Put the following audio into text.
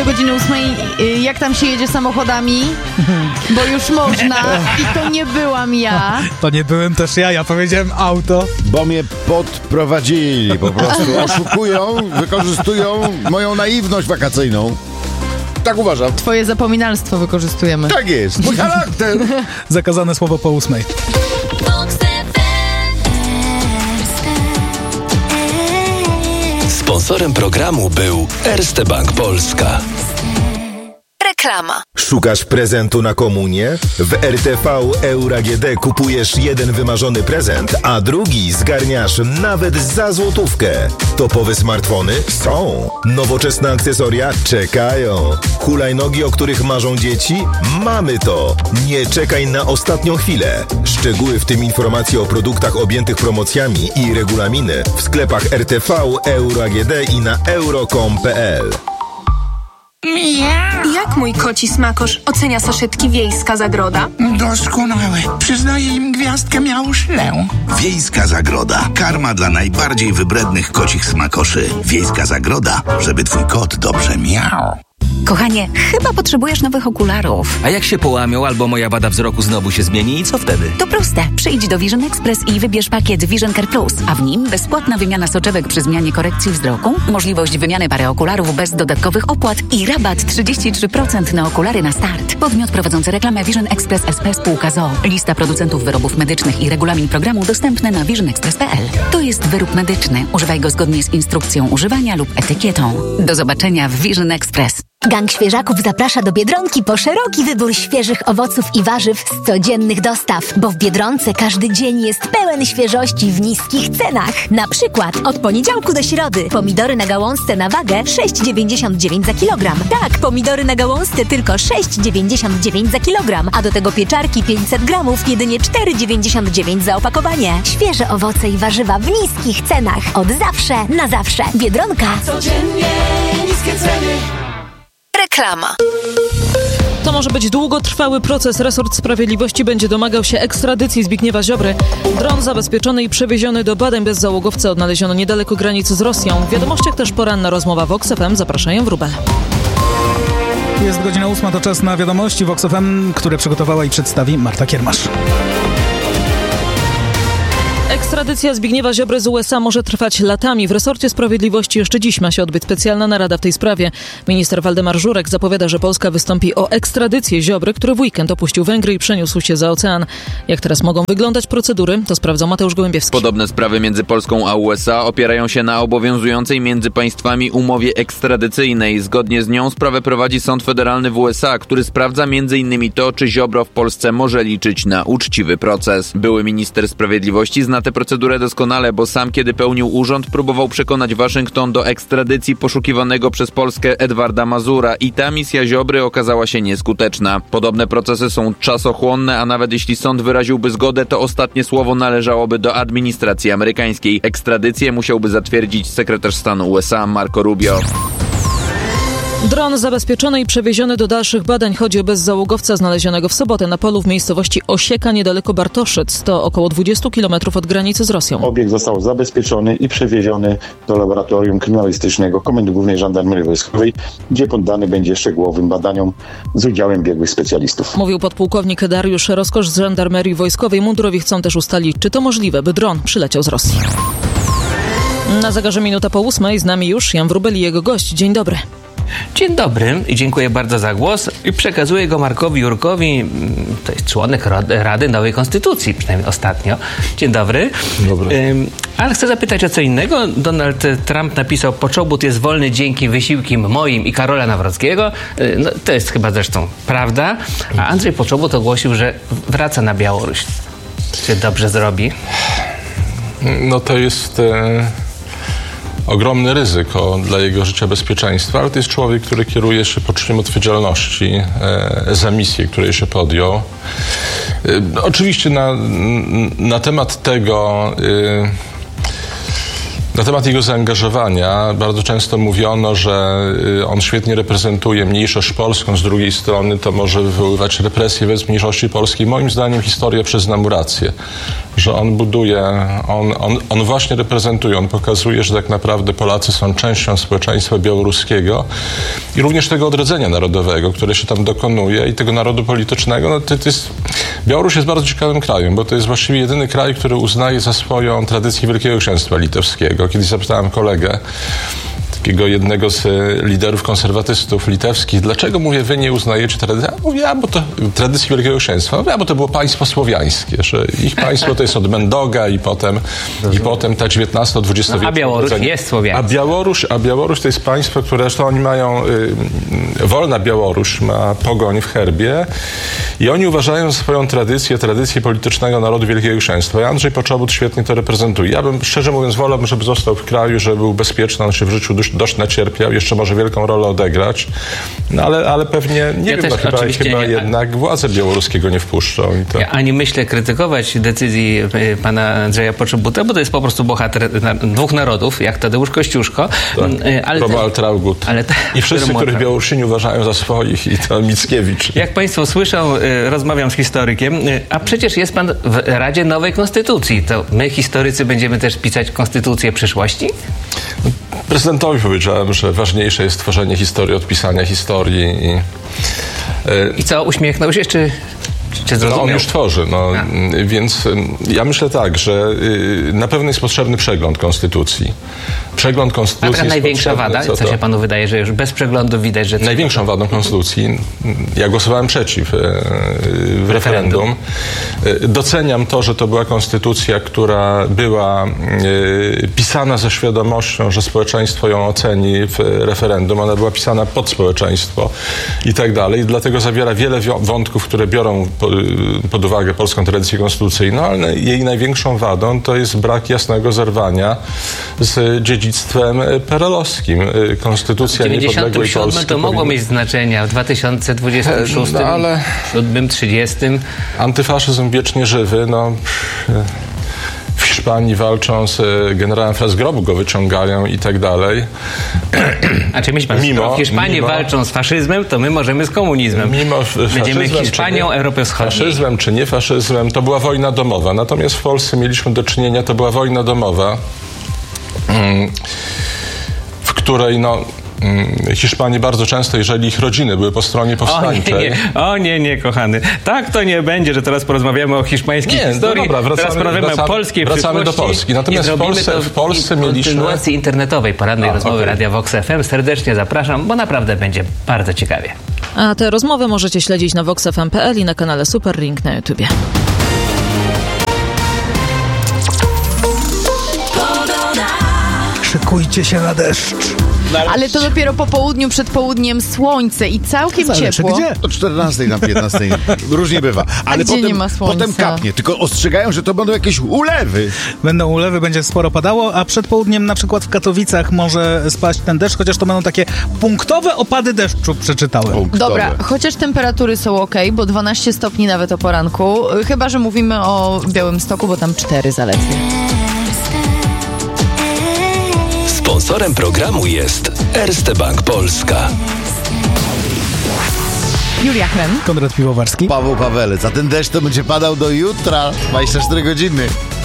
godziny 8, jak tam się jedzie samochodami? Bo już można i to nie byłam ja. To nie byłem też ja powiedziałem auto. Bo mnie podprowadzili, po prostu oszukują, wykorzystują moją naiwność wakacyjną. Tak uważam. Twoje zapominalstwo wykorzystujemy. Tak jest, mój charakter. Zakazane słowo po 8. Sponsorem programu był Erste Bank Polska. Reklama. Szukasz prezentu na komunię? W RTV Euro AGD kupujesz jeden wymarzony prezent, a drugi zgarniasz nawet za złotówkę. Topowe smartfony? Są. Nowoczesne akcesoria? Czekają. Hulajnogi, o których marzą dzieci? Mamy to. Nie czekaj na ostatnią chwilę. Szczegóły, w tym informacje o produktach objętych promocjami i regulaminy w sklepach RTV Euro AGD i na euro.com.pl. Jak mój koci smakosz ocenia saszetki Wiejska Zagroda? Doskonałe. Przyznaję im gwiazdkę miałuszlę. Wiejska Zagroda. Karma dla najbardziej wybrednych kocich smakoszy. Wiejska Zagroda, żeby twój kot dobrze miał. Kochanie, chyba potrzebujesz nowych okularów. A jak się połamią albo moja wada wzroku znowu się zmieni i co wtedy? To proste. Przyjdź do Vision Express i wybierz pakiet Vision Care Plus, a w nim bezpłatna wymiana soczewek przy zmianie korekcji wzroku, możliwość wymiany pary okularów bez dodatkowych opłat i rabat 33% na okulary na start. Podmiot prowadzący reklamę Vision Express SP spółka z o.o. Lista producentów wyrobów medycznych i regulamin programu dostępne na visionexpress.pl. To jest wyrób medyczny. Używaj go zgodnie z instrukcją używania lub etykietą. Do zobaczenia w Vision Express. Gang Świeżaków zaprasza do Biedronki po szeroki wybór świeżych owoców i warzyw z codziennych dostaw, bo w Biedronce każdy dzień jest pełen świeżości w niskich cenach. Na przykład od poniedziałku do środy pomidory na gałązce na wagę 6,99 za kilogram. Tak, pomidory na gałązce tylko 6,99 za kilogram, a do tego pieczarki 500 gramów jedynie 4,99 za opakowanie. Świeże owoce i warzywa w niskich cenach. Od zawsze na zawsze. Biedronka. Codziennie niskie ceny. Reklama. To może być długotrwały proces. Resort Sprawiedliwości będzie domagał się ekstradycji Zbigniewa Ziobry. Dron zabezpieczony i przewieziony do badań bez załogowca odnaleziono niedaleko granicy z Rosją. W wiadomościach też poranna rozmowa Vox FM. Zapraszają Wróbel. Jest godzina 8, to czas na wiadomości Vox FM, które przygotowała i przedstawi Marta Kiermasz. Ekstradycja Zbigniewa Ziobry z USA może trwać latami. W resorcie Sprawiedliwości jeszcze dziś ma się odbyć specjalna narada w tej sprawie. Minister Waldemar Żurek zapowiada, że Polska wystąpi o ekstradycję Ziobry, który w weekend opuścił Węgry i przeniósł się za ocean. Jak teraz mogą wyglądać procedury, to sprawdzał Mateusz Gołębiewski. Podobne sprawy między Polską a USA opierają się na obowiązującej między państwami umowie ekstradycyjnej. Zgodnie z nią sprawę prowadzi Sąd Federalny w USA, który sprawdza m.in. to, czy Ziobro w Polsce może liczyć na uczciwy proces. Były minister sprawiedliwości zna tę procedurę doskonale, bo sam, kiedy pełnił urząd, próbował przekonać Waszyngton do ekstradycji poszukiwanego przez Polskę Edwarda Mazura i ta misja Ziobry okazała się nieskuteczna. Podobne procesy są czasochłonne, a nawet jeśli sąd wyraziłby zgodę, to ostatnie słowo należałoby do administracji amerykańskiej. Ekstradycję musiałby zatwierdzić sekretarz stanu USA Marco Rubio. Dron zabezpieczony i przewieziony do dalszych badań. Chodzi o bezzałogowca znalezionego w sobotę na polu w miejscowości Osieka niedaleko Bartoszyc. To około 20 km od granicy z Rosją. Obiekt został zabezpieczony i przewieziony do laboratorium kryminalistycznego Komendy Głównej Żandarmerii Wojskowej, gdzie poddany będzie szczegółowym badaniom z udziałem biegłych specjalistów. Mówił podpułkownik Dariusz Roskosz z Żandarmerii Wojskowej. Mundurowi chcą też ustalić, czy to możliwe, by dron przyleciał z Rosji. Na zegarze minuta po 8. Z nami już Jan Wróbel i jego gość. Dzień dobry. Dzień dobry i dziękuję bardzo za głos i przekazuję go Markowi Jurkowi, to jest członek Rady Nowej Konstytucji, przynajmniej ostatnio. Dzień dobry. Dobry. Ale chcę zapytać o co innego. Donald Trump napisał: Poczobut jest wolny dzięki wysiłkom moim i Karola Nawrockiego. No, to jest chyba zresztą prawda. A Andrzej Poczobut ogłosił, że wraca na Białoruś. Czy dobrze zrobi? No to jest ogromne ryzyko dla jego życia, bezpieczeństwa, ale to jest człowiek, który kieruje się poczuciem odpowiedzialności za misję, której się podjął. Oczywiście na temat tego, Na temat jego zaangażowania bardzo często mówiono, że on świetnie reprezentuje mniejszość polską, z drugiej strony to może wywoływać represje wobec mniejszości polskiej. Moim zdaniem historia przyzna mu rację, że on buduje, on właśnie reprezentuje, on pokazuje, że tak naprawdę Polacy są częścią społeczeństwa białoruskiego i również tego odrodzenia narodowego, które się tam dokonuje i tego narodu politycznego. No, Białoruś jest bardzo ciekawym krajem, bo to jest właściwie jedyny kraj, który uznaje za swoją tradycję Wielkiego Księstwa Litewskiego. Kiedyś zapytałem kolegę, takiego jednego z liderów konserwatystów litewskich, dlaczego, mówię, wy nie uznajecie tradycji? Mówię, bo to tradycji Wielkiego Księstwa. Mówię, bo to było państwo słowiańskie, że ich państwo to jest od Mendoga i potem ta XIX-XX a Białoruś jest słowiańska. A Białoruś to jest państwo, które zresztą oni mają, wolna Białoruś ma pogoń w herbie i oni uważają za swoją tradycję politycznego narodu Wielkiego Księstwa. I Andrzej Poczobut świetnie to reprezentuje. Ja bym, szczerze mówiąc, wolałbym, żeby został w kraju, żeby był bezpieczny, on się w życiu dość nacierpiał, jeszcze może wielką rolę odegrać, no ale pewnie, nie wiem, chyba jednak władze białoruskie go nie wpuszczą. Ja ani myślę krytykować decyzji pana Andrzeja Poczobuta, bo to jest po prostu bohater dwóch narodów, jak Tadeusz Kościuszko. Tak, Romuald Traugott. I wszyscy, których Białorusini uważają za swoich, i to Mickiewicz. Jak państwo słyszą, rozmawiam z historykiem, a przecież jest pan w Radzie Nowej Konstytucji. To my, historycy, będziemy też pisać konstytucję przyszłości? Prezydentowi powiedziałem, że ważniejsze jest tworzenie historii od pisania historii. I co, uśmiechnął się, czy zrozumiał? No, on już tworzy, więc ja myślę tak, że na pewno jest potrzebny przegląd konstytucji. Przegląd konstytucji. A taka największa wada, co się panu wydaje, że już bez przeglądu widać, że... Największą wadą konstytucji, ja głosowałem przeciw w referendum. Doceniam to, że to była konstytucja, która była pisana ze świadomością, że społeczeństwo ją oceni w referendum. Ona była pisana pod społeczeństwo i tak dalej. Dlatego zawiera wiele wątków, które biorą pod uwagę polską tradycję konstytucyjną, ale jej największą wadą to jest brak jasnego zerwania z dziedzictwem perelowskim. Konstytucja niepodległej Polski. To mogło mieć znaczenie w 2026, 2027, 30. Antyfaszyzm wiecznie żywy, w Hiszpanii walczą z generałem Fra z grobu, go wyciągają i tak dalej. A czy myśli pan, w Hiszpanii walczą z faszyzmem, to my możemy z komunizmem. Będziemy Hiszpanią Europy Wschodniej. Faszyzmem czy nie faszyzmem, to była wojna domowa. Natomiast w Polsce mieliśmy do czynienia, to była wojna domowa, w której Hiszpanie bardzo często, jeżeli ich rodziny były po stronie powstańczej... Nie, kochany. Tak to nie będzie, że teraz porozmawiamy o hiszpańskiej historii. Teraz porozmawiamy o polskiej wracamy do Polski. Natomiast w Polsce mieliśmy... kontynuacji internetowej porannej rozmowy Radia Vox FM. Serdecznie zapraszam, bo naprawdę będzie bardzo ciekawie. A te rozmowy możecie śledzić na voxfm.pl i na kanale Super Ring na YouTubie. Szykujcie się na deszcz. Ale to dopiero po południu, przed południem słońce i całkiem ciepło. Gdzie? O 14 na 15. Różnie bywa. Ale potem kapnie. Tylko ostrzegają, że to będą jakieś ulewy. Będą ulewy, będzie sporo padało, a przed południem na przykład w Katowicach może spaść ten deszcz, chociaż to będą takie punktowe opady deszczu, przeczytałem. Dobra, chociaż temperatury są okej, bo 12 stopni nawet o poranku. Chyba że mówimy o Białymstoku, bo tam 4 zaledwie. Sponsorem programu jest Erste Bank Polska. Julia Chlem, Konrad Piwowarski, Paweł Pawelec. A ten deszcz to będzie padał do jutra, 24 godziny.